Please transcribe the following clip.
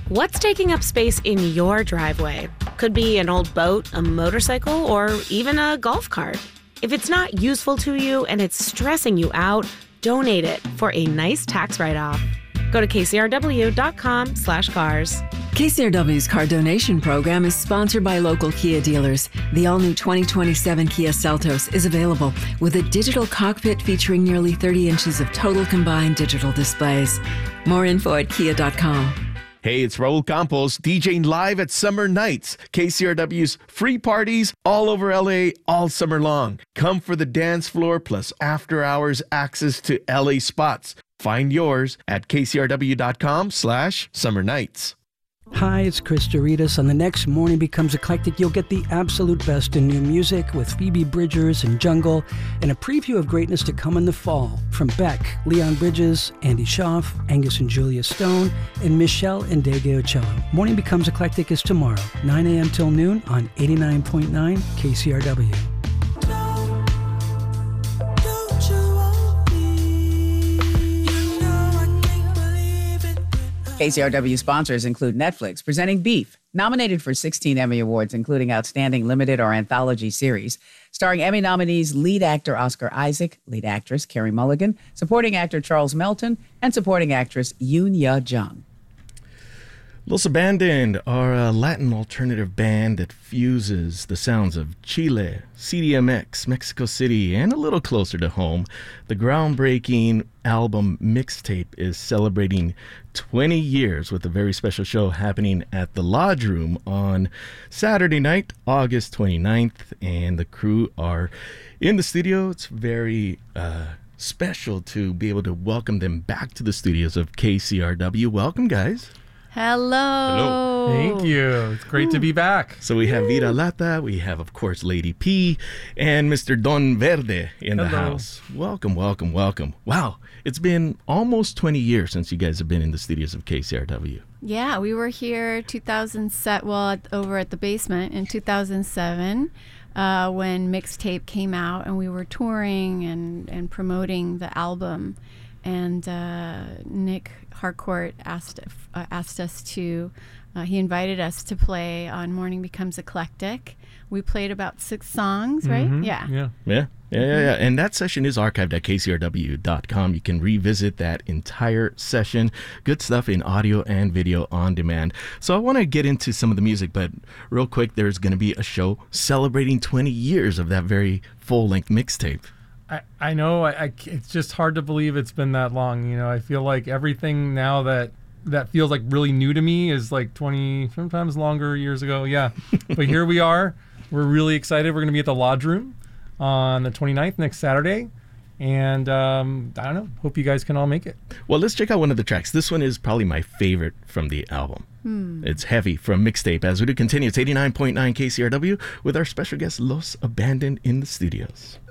What's taking up space in your driveway? Could be an old boat, a motorcycle, or even a golf cart. If it's not useful to you and it's stressing you out, donate it for a nice tax write-off. Go to kcrw.com/cars. KCRW's car donation program is sponsored by local Kia dealers. The all-new 2027 Kia Seltos is available with a digital cockpit featuring nearly 30 inches of total combined digital displays. More info at kia.com. Hey, it's Raul Campos, DJing live at Summer Nights, KCRW's free parties all over LA all summer long. Come for the dance floor plus after hours access to LA spots. Find yours at kcrw.com/summer nights. Hi, it's Chris Doritas. On the next Morning Becomes Eclectic, you'll get the absolute best in new music with Phoebe Bridgers and Jungle, and a preview of greatness to come in the fall from Beck, Leon Bridges, Andy Schaaf, Angus and Julia Stone, and Michelle and Dege Ocello. Morning Becomes Eclectic is tomorrow, 9 a.m. till noon on 89.9 KCRW. KCRW sponsors include Netflix, presenting Beef, nominated for 16 Emmy Awards, including Outstanding Limited or Anthology Series, starring Emmy nominees lead actor Oscar Isaac, lead actress Carey Mulligan, supporting actor Charles Melton, and supporting actress Yoon Ya Jung. Los Abandoned are a Latin alternative band that fuses the sounds of Chile, CDMX, Mexico City, and a little closer to home. The groundbreaking album Mixtape is celebrating 20 years with a very special show happening at the Lodge Room on Saturday night, August 29th, and the crew are in the studio. It's very special to be able to welcome them back to the studios of KCRW. Welcome, guys. Hello. Thank you. It's great to be back. So we have Vida Lata, we have, of course, Lady P, and Mr. Don Verde in the house. Welcome, welcome, welcome. Wow, it's been almost 20 years since you guys have been in the studios of KCRW. Yeah, we were here over at the basement in 2007 when Mixtape came out, and we were touring and promoting the album. And Nick Harcourt asked us to, he invited us to play on Morning Becomes Eclectic. We played about 6 songs, right? Yeah. And that session is archived at kcrw.com. You can revisit that entire session. Good stuff in audio and video on demand. So I want to get into some of the music, but real quick, there's going to be a show celebrating 20 years of that very full-length mixtape. I know. It's just hard to believe it's been that long. You know, I feel like everything now that feels like really new to me is like 20, sometimes longer years ago. Yeah. But here we are. We're really excited. We're going to be at the Lodge Room on the 29th, next Saturday. And I don't know. Hope you guys can all make it. Well, let's check out one of the tracks. This one is probably my favorite from the album. It's Heavy from Mixtape. As we do continue, it's 89.9 KCRW with our special guest, Los Abandoned, in the studios.